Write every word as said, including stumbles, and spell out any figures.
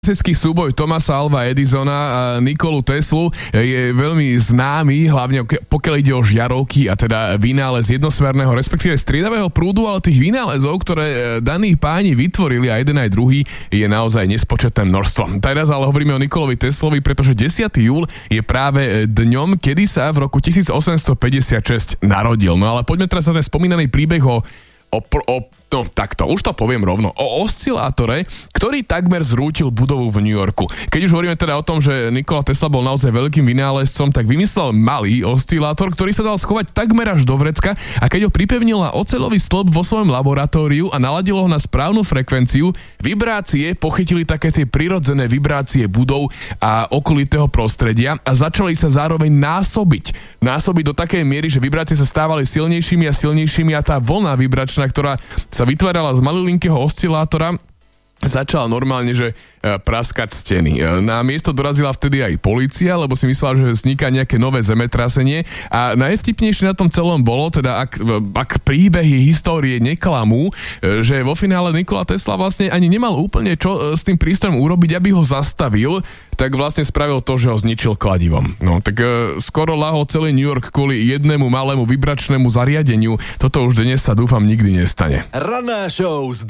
Klasický súboj Thomasa Alva Edisona a Nikolu Teslu je veľmi známy, hlavne pokiaľ ide o žiarovky a teda vynález jednosmerného, respektíve striedavého prúdu, ale tých vynálezov, ktoré daní páni vytvorili a jeden aj druhý, je naozaj nespočetné množstvo. Teraz ale hovoríme o Nikolovi Teslovi, pretože desiateho júla je práve dňom, kedy sa v roku tisícosemstopäťdesiatšesť narodil. No ale poďme teraz na ten spomínaný príbeh o, o, o No takto, už to poviem rovno. O oscilátore, ktorý takmer zrútil budovu v New Yorku. Keď už hovoríme teda o tom, že Nikola Tesla bol naozaj veľkým vynálezcom, tak vymyslel malý oscilátor, ktorý sa dal schovať takmer až do vrecka, a keď ho pripevnil na oceľový stĺp vo svojom laboratóriu a naladil ho na správnu frekvenciu, vibrácie pochytili také tie prirodzené vibrácie budov a okolitého prostredia a začali sa zároveň násobiť. Násobiť do takej miery, že vibrácie sa stávali silnejšími a silnejšími a tá vlna vibračná, ktorá sa vytvárala z malilinkého oscilátora, začala normálne, že praskať steny. Na miesto dorazila vtedy aj polícia, lebo si myslela, že vzniká nejaké nové zemetrasenie, a najvtipnejšie na tom celom bolo, teda ak, ak príbehy histórie neklamú, že vo finále Nikola Tesla vlastne ani nemal úplne čo s tým prístrojom urobiť, aby ho zastavil, tak vlastne spravil to, že ho zničil kladivom. No, tak e, skoro lahol celý New York kvôli jednému malému vibračnému zariadeniu. Toto už dnes sa dúfam nikdy nestane. Ranná show s